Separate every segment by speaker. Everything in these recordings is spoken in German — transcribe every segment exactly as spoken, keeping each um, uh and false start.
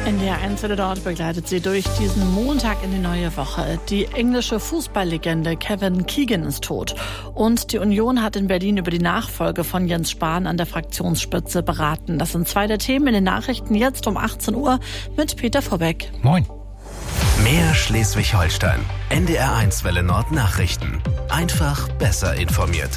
Speaker 1: In der Einzelne dort begleitet sie durch diesen Montag in die neue Woche. Die englische Fußballlegende Kevin Keegan ist tot. Und die Union hat in Berlin über die Nachfolge von Jens Spahn an der Fraktionsspitze beraten. Das sind zwei der Themen in den Nachrichten jetzt um achtzehn Uhr mit Peter Vorbeck.
Speaker 2: Moin.
Speaker 3: Mehr Schleswig-Holstein. N D R eins Welle Nord Nachrichten. Einfach besser informiert.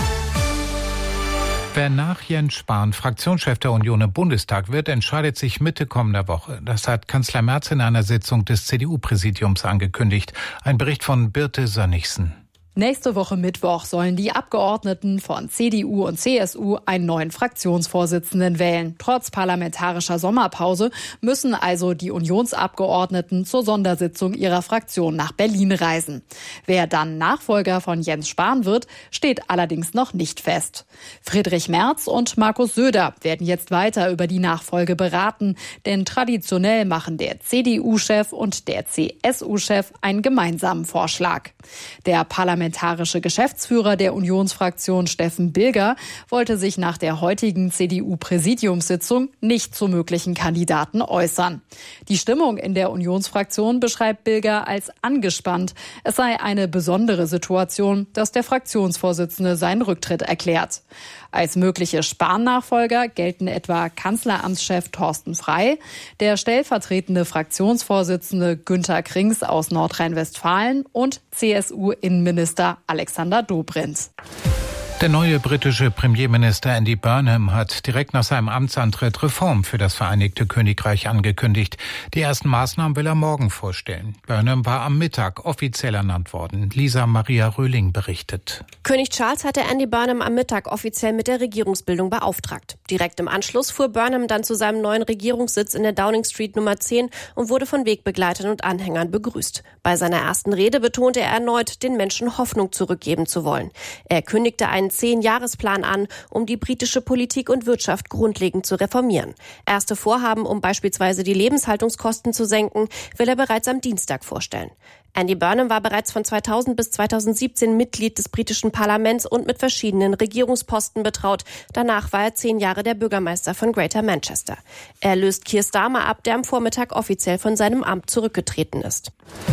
Speaker 2: Wer nach Jens Spahn Fraktionschef der Union im Bundestag wird, entscheidet sich Mitte kommender Woche. Das hat Kanzler Merz in einer Sitzung des C D U-Präsidiums angekündigt. Ein Bericht von Birte Sönnigsen.
Speaker 4: Nächste Woche Mittwoch sollen die Abgeordneten von C D U und C S U einen neuen Fraktionsvorsitzenden wählen. Trotz parlamentarischer Sommerpause müssen also die Unionsabgeordneten zur Sondersitzung ihrer Fraktion nach Berlin reisen. Wer dann Nachfolger von Jens Spahn wird, steht allerdings noch nicht fest. Friedrich Merz und Markus Söder werden jetzt weiter über die Nachfolge beraten, denn traditionell machen der C D U-Chef und der C S U-Chef einen gemeinsamen Vorschlag. Der Parlamentarische Parlamentarische Geschäftsführer der Unionsfraktion Steffen Bilger wollte sich nach der heutigen C D U-Präsidiumssitzung nicht zu möglichen Kandidaten äußern. Die Stimmung in der Unionsfraktion beschreibt Bilger als angespannt. Es sei eine besondere Situation, dass der Fraktionsvorsitzende seinen Rücktritt erklärt. Als mögliche Spahn-Nachfolger gelten etwa Kanzleramtschef Thorsten Frey, der stellvertretende Fraktionsvorsitzende Günther Krings aus Nordrhein-Westfalen und C S U-Innenminister Alexander Dobrindt.
Speaker 2: Der neue britische Premierminister Andy Burnham hat direkt nach seinem Amtsantritt Reformen für das Vereinigte Königreich angekündigt. Die ersten Maßnahmen will er morgen vorstellen. Burnham war am Mittag offiziell ernannt worden. Lisa Maria Röhling berichtet.
Speaker 5: König Charles hatte Andy Burnham am Mittag offiziell mit der Regierungsbildung beauftragt. Direkt im Anschluss fuhr Burnham dann zu seinem neuen Regierungssitz in der Downing Street Nummer zehn und wurde von Wegbegleitern und Anhängern begrüßt. Bei seiner ersten Rede betonte er erneut, den Menschen Hoffnung zurückgeben zu wollen. Er kündigte einen Zehn-Jahresplan an, um die britische Politik und Wirtschaft grundlegend zu reformieren. Erste Vorhaben, um beispielsweise die Lebenshaltungskosten zu senken, will er bereits am Dienstag vorstellen. Andy Burnham war bereits von zweitausend bis zweitausendsiebzehn Mitglied des britischen Parlaments und mit verschiedenen Regierungsposten betraut. Danach war er zehn Jahre der Bürgermeister von Greater Manchester. Er löst Keir Starmer ab, der am Vormittag offiziell von seinem Amt zurückgetreten ist.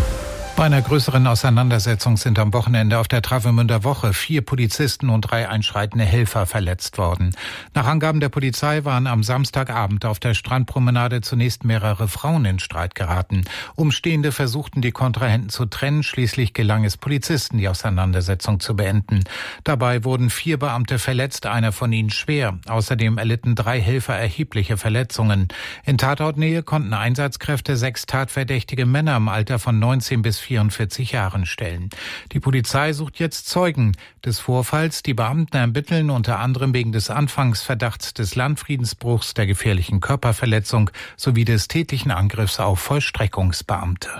Speaker 2: Bei einer größeren Auseinandersetzung sind am Wochenende auf der Travemünder Woche vier Polizisten und drei einschreitende Helfer verletzt worden. Nach Angaben der Polizei waren am Samstagabend auf der Strandpromenade zunächst mehrere Frauen in Streit geraten. Umstehende versuchten, die Kontrahenten zu trennen. Schließlich gelang es Polizisten, die Auseinandersetzung zu beenden. Dabei wurden vier Beamte verletzt, einer von ihnen schwer. Außerdem erlitten drei Helfer erhebliche Verletzungen. In Tatortnähe konnten Einsatzkräfte sechs tatverdächtige Männer im Alter von neunzehn bis vierundvierzig Jahren stellen. Die Polizei sucht jetzt Zeugen des Vorfalls. Die Beamten ermitteln unter anderem wegen des Anfangsverdachts des Landfriedensbruchs, der gefährlichen Körperverletzung sowie des tätlichen Angriffs auf Vollstreckungsbeamte.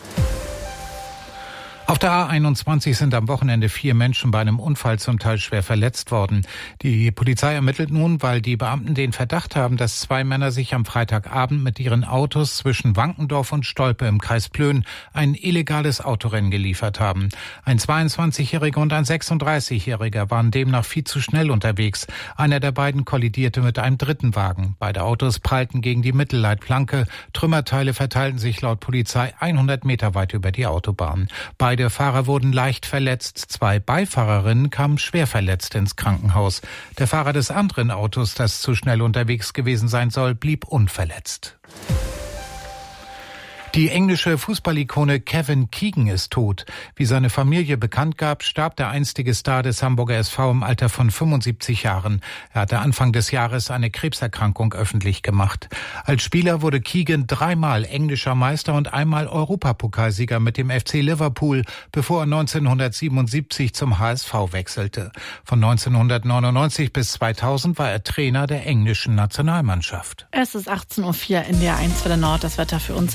Speaker 2: Auf der A einundzwanzig sind am Wochenende vier Menschen bei einem Unfall zum Teil schwer verletzt worden. Die Polizei ermittelt nun, weil die Beamten den Verdacht haben, dass zwei Männer sich am Freitagabend mit ihren Autos zwischen Wankendorf und Stolpe im Kreis Plön ein illegales Autorennen geliefert haben. Ein zweiundzwanzigjähriger und ein sechsunddreißigjähriger waren demnach viel zu schnell unterwegs. Einer der beiden kollidierte mit einem dritten Wagen. Beide Autos prallten gegen die Mittelleitplanke. Trümmerteile verteilten sich laut Polizei hundert Meter weit über die Autobahn. Beide Beide Fahrer wurden leicht verletzt. Zwei Beifahrerinnen kamen schwer verletzt ins Krankenhaus. Der Fahrer des anderen Autos, das zu schnell unterwegs gewesen sein soll, blieb unverletzt. Die englische Fußballikone Kevin Keegan ist tot. Wie seine Familie bekannt gab, starb der einstige Star des Hamburger S V im Alter von fünfundsiebzig Jahren. Er hatte Anfang des Jahres eine Krebserkrankung öffentlich gemacht. Als Spieler wurde Keegan dreimal englischer Meister und einmal Europapokalsieger mit dem F C Liverpool, bevor er neunzehnhundertsiebenundsiebzig zum H S V wechselte. Von neunzehnhundertneunundneunzig bis zweitausend war er Trainer der englischen Nationalmannschaft.
Speaker 1: Es ist achtzehn Uhr vier in der eins Welle Nord. Das Wetter für uns in Schleswig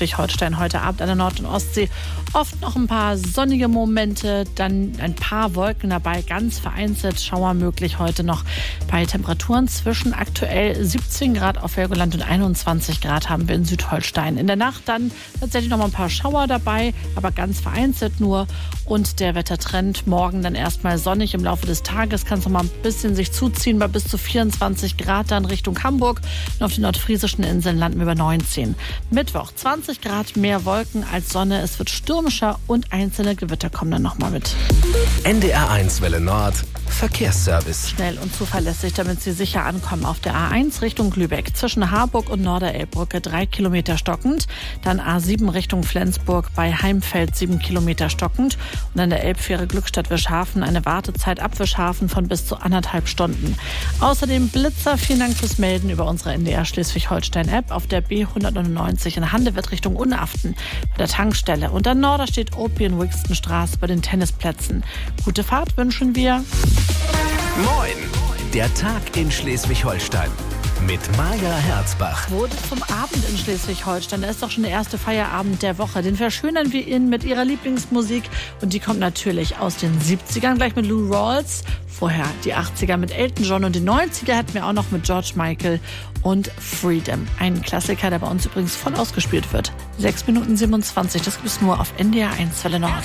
Speaker 1: Schleswig-Holstein heute Abend an der Nord- und Ostsee oft noch ein paar sonnige Momente, dann ein paar Wolken dabei, ganz vereinzelt Schauer möglich heute noch bei Temperaturen zwischen aktuell siebzehn Grad auf Helgoland und einundzwanzig Grad haben wir in Südholstein. In der Nacht dann tatsächlich noch mal ein paar Schauer dabei, aber ganz vereinzelt nur. Und der Wettertrend morgen dann erstmal sonnig. Im Laufe des Tages kann es noch mal ein bisschen sich zuziehen bei bis zu vierundzwanzig Grad dann Richtung Hamburg. Und auf den nordfriesischen Inseln landen wir über neunzehn. Mittwoch zwanzig Grad, mehr Wolken als Sonne. Es wird stürmischer und einzelne Gewitter kommen dann noch mal mit.
Speaker 3: N D R eins Welle Nord Verkehrsservice.
Speaker 1: Schnell und zuverlässig, damit Sie sicher ankommen auf der A eins Richtung Lübeck. Zwischen Harburg und Norderelbbrücke drei Kilometer stockend. Dann A sieben Richtung Flensburg bei Heimfeld sieben Kilometer stockend. Und an der Elbfähre Glückstadt-Wischhafen eine Wartezeit ab Wischhafen von bis zu anderthalb Stunden. Außerdem Blitzer, vielen Dank fürs Melden über unsere N D R Schleswig-Holstein-App auf der B hundertneunundneunzig in Handewitt Richtung Unaften bei der Tankstelle. Und dann Norder steht Opi in Wixtonstraße bei den Tennisplätzen. Gute Fahrt wünschen wir.
Speaker 3: Moin! Der Tag in Schleswig-Holstein mit Maja Herzbach.
Speaker 1: Wurde zum Abend in Schleswig-Holstein. Da ist doch schon der erste Feierabend der Woche. Den verschönern wir Ihnen mit Ihrer Lieblingsmusik. Und die kommt natürlich aus den siebzigern, gleich mit Lou Rawls. Vorher die achtziger mit Elton John und die neunziger hatten wir auch noch mit George Michael und Freedom. Ein Klassiker, der bei uns übrigens voll ausgespielt wird. sechs Minuten siebenundzwanzig, das gibt es nur auf N D R eins Welle Nord.